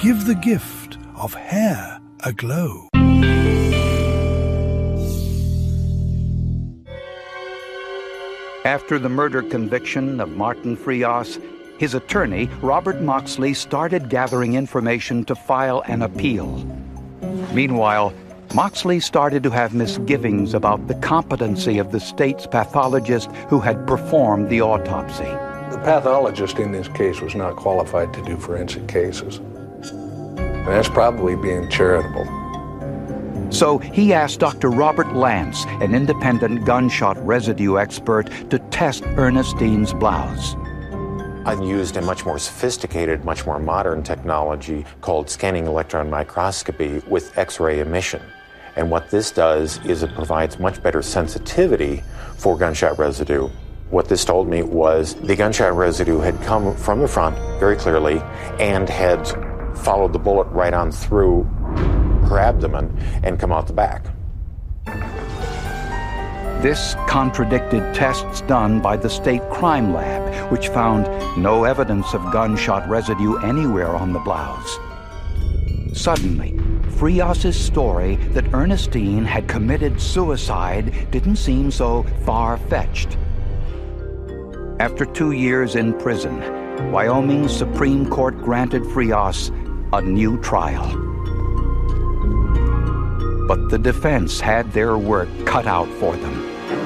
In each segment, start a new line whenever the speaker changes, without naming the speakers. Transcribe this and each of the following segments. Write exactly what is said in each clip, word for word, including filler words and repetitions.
give the gift of hair aglow.
After the murder conviction of Martin Frias, his attorney, Robert Moxley, started gathering information to file an appeal. Meanwhile, Moxley started to have misgivings about the competency of the state's pathologist who had performed the autopsy.
The pathologist in this case was not qualified to do forensic cases. And that's probably being charitable.
So he asked Doctor Robert Lance, an independent gunshot residue expert, to test Ernestine's blouse.
I've used a much more sophisticated, much more modern technology called scanning electron microscopy with X-ray emission. And what this does is it provides much better sensitivity for gunshot residue. What this told me was the gunshot residue had come from the front very clearly and had followed the bullet right on through her abdomen and come out the back.
This contradicted tests done by the state crime lab, which found no evidence of gunshot residue anywhere on the blouse. Suddenly, Frias's story that Ernestine had committed suicide didn't seem so far-fetched. After two years in prison, Wyoming's Supreme Court granted Frias a new trial. But the defense had their work cut out for them.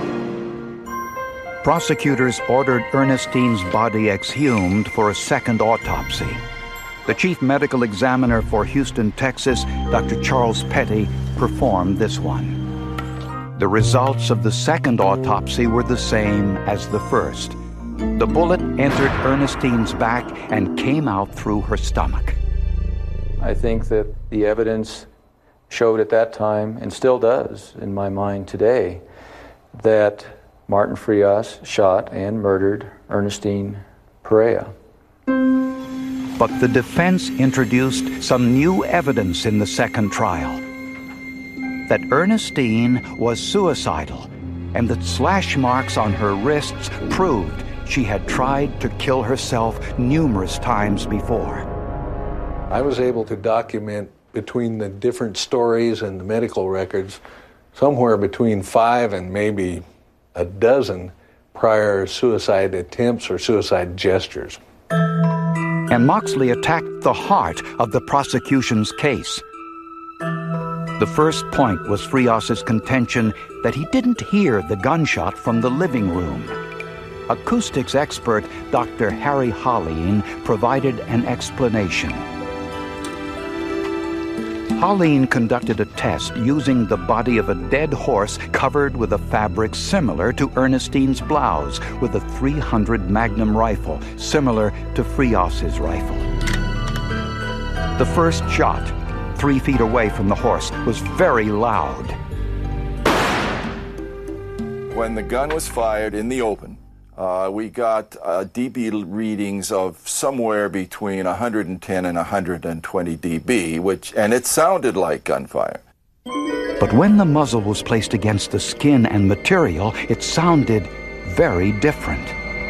Prosecutors ordered Ernestine's body exhumed for a second autopsy. The chief medical examiner for Houston, Texas, Doctor Charles Petty, performed this one. The results of the second autopsy were the same as the first. The bullet entered Ernestine's back and came out through her stomach.
I think that the evidence showed at that time, and still does in my mind today, that Martin Frias shot and murdered Ernestine Perea.
But the defense introduced some new evidence in the second trial. That Ernestine was suicidal, and that slash marks on her wrists proved she had tried to kill herself numerous times before.
I was able to document between the different stories and the medical records somewhere between five and maybe a dozen prior suicide attempts or suicide gestures.
And Moxley attacked the heart of the prosecution's case. The first point was Frias's contention that he didn't hear the gunshot from the living room. Acoustics expert Doctor Harry Holleen provided an explanation. Holleen conducted a test using the body of a dead horse covered with a fabric similar to Ernestine's blouse, with a three hundred Magnum rifle, similar to Frias's rifle. The first shot, three feet away from the horse, was very loud.
When the gun was fired in the open, Uh, we got uh, D B readings of somewhere between one hundred ten and one hundred twenty D B, which, and it sounded like gunfire.
But when the muzzle was placed against the skin and material, it sounded very different.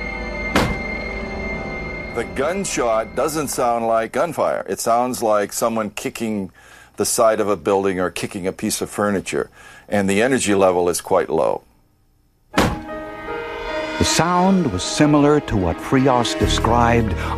The gunshot doesn't sound like gunfire. It sounds like someone kicking the side of a building or kicking a piece of furniture, and the energy level is quite low.
The sound was similar to what Frias described